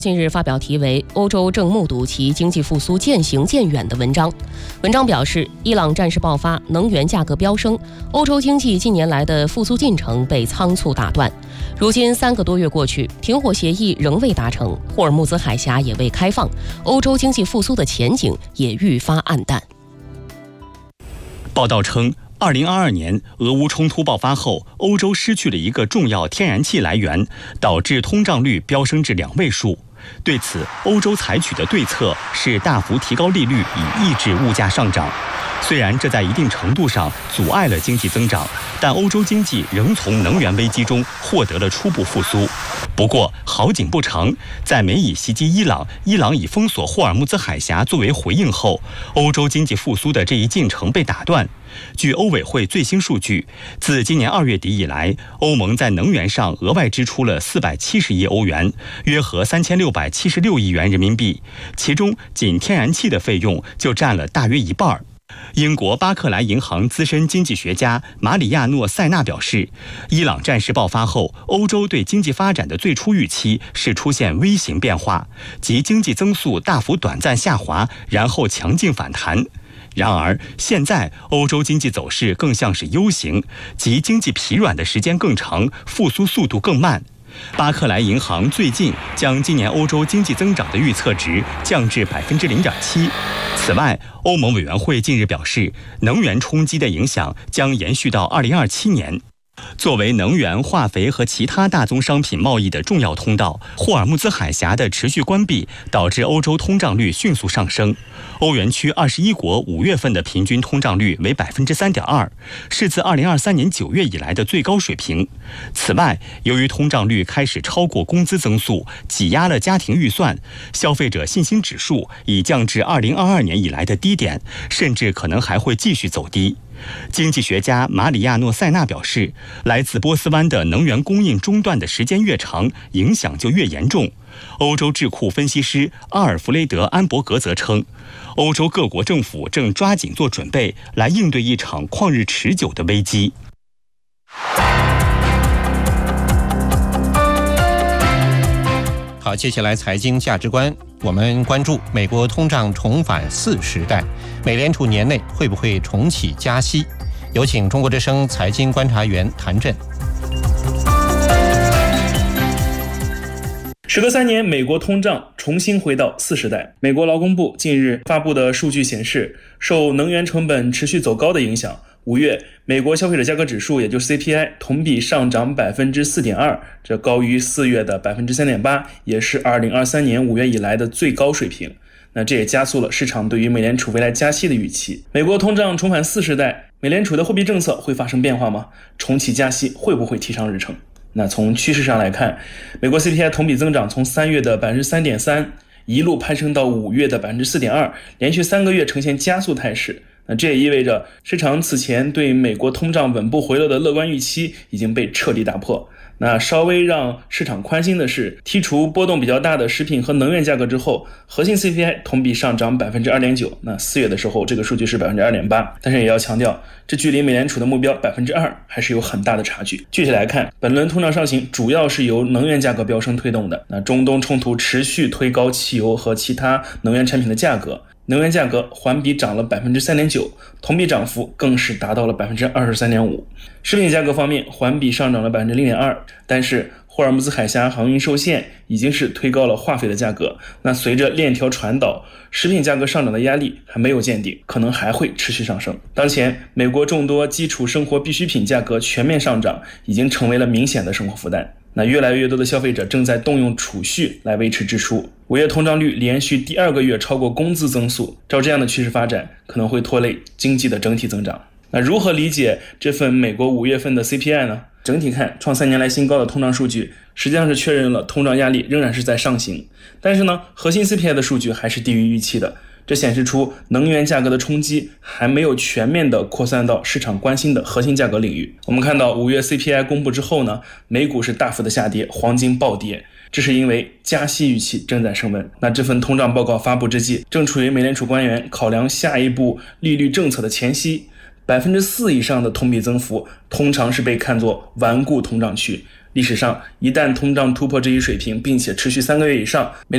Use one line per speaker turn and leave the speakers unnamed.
近日发表题为《欧洲正目睹其经济复苏渐行渐远》的文章。文章表示，伊朗战事爆发，能源价格飙升，欧洲经济近年来的复苏进程被仓促打断。如今3个多月过去，停火协议仍未达成，霍尔木兹海峡也未开放，欧洲经济复苏的前景也愈发暗淡。
报道称，2022年俄乌冲突爆发后，欧洲失去了一个重要天然气来源，导致通胀率飙升至2位数。对此，欧洲采取的对策是大幅提高利率，以抑制物价上涨。虽然这在一定程度上阻碍了经济增长，但欧洲经济仍从能源危机中获得了初步复苏。不过好景不长，在美以袭击伊朗以封锁霍尔木兹海峡作为回应后，欧洲经济复苏的这一进程被打断。据欧委会最新数据，自今年2月底以来，欧盟在能源上额外支出了470亿欧元，约合3676亿元人民币，其中仅天然气的费用就占了大约一半。英国巴克莱银行资深经济学家马里亚诺·塞纳表示，伊朗战事爆发后，欧洲对经济发展的最初预期是出现 V 型变化，即经济增速大幅短暂下滑，然后强劲反弹。然而，现在欧洲经济走势更像是 U 型，即经济疲软的时间更长，复苏速度更慢。巴克莱银行最近将今年欧洲经济增长的预测值降至 0.7%。此外，欧盟委员会近日表示，能源冲击的影响将延续到2027年。作为能源、化肥和其他大宗商品贸易的重要通道，霍尔木兹海峡的持续关闭导致欧洲通胀率迅速上升。欧元区21国5月份的平均通胀率为 3.2%， 是自2023年9月以来的最高水平。此外，由于通胀率开始超过工资增速，挤压了家庭预算，消费者信心指数已降至2022年以来的低点，甚至可能还会继续走低。经济学家马里亚诺·塞纳表示，来自波斯湾的能源供应中断的时间越长，影响就越严重。欧洲智库分析师阿尔弗雷德·安伯格则称，欧洲各国政府正抓紧做准备，来应对一场旷日持久的危机。
好，接下来财经价值观，我们关注美国通胀重返4时代，美联储年内会不会重启加息？有请中国之声财经观察员谭震。
时隔3年，美国通胀重新回到4时代。美国劳工部近日发布的数据显示，受能源成本持续走高的影响，5月美国消费者价格指数，也就是 CPI 同比上涨 4.2%， 这高于4月的 3.8%， 也是2023年5月以来的最高水平。那这也加速了市场对于美联储未来加息的预期。美国通胀重返4时代，美联储的货币政策会发生变化吗？重启加息会不会提上日程？那从趋势上来看，美国 CPI 同比增长从3月的 3.3%一路攀升到5月的 4.2%， 连续3个月呈现加速态势。那这也意味着市场此前对美国通胀稳步回落的乐观预期已经被彻底打破。那稍微让市场宽心的是，剔除波动比较大的食品和能源价格之后，核心 CPI 同比上涨 2.9%， 那4月的时候这个数据是 2.8%， 但是也要强调，这距离美联储的目标 2% 还是有很大的差距。具体来看，本轮通胀上行主要是由能源价格飙升推动的。那中东冲突持续推高汽油和其他能源产品的价格，能源价格环比涨了 3.9%， 同比涨幅更是达到了 23.5%。 食品价格方面环比上涨了 0.2%， 但是霍尔木兹海峡航运受限已经是推高了化肥的价格。那随着链条传导，食品价格上涨的压力还没有见顶，可能还会持续上升。当前美国众多基础生活必需品价格全面上涨，已经成为了明显的生活负担。那越来越多的消费者正在动用储蓄来维持支出。5月通胀率连续第2个月超过工资增速，照这样的趋势发展，可能会拖累经济的整体增长。那如何理解这份美国5月份的 CPI 呢？整体看，创3年来新高的通胀数据实际上是确认了通胀压力仍然是在上行，但是呢，核心 CPI 的数据还是低于预期的。这显示出能源价格的冲击还没有全面的扩散到市场关心的核心价格领域。我们看到5月 CPI 公布之后呢，美股是大幅的下跌，黄金暴跌，这是因为加息预期正在升温。那这份通胀报告发布之际，正处于美联储官员考量下一步利率政策的前夕，4%以上的同比增幅通常是被看作顽固通胀区。历史上，一旦通胀突破这一水平，并且持续3个月以上，美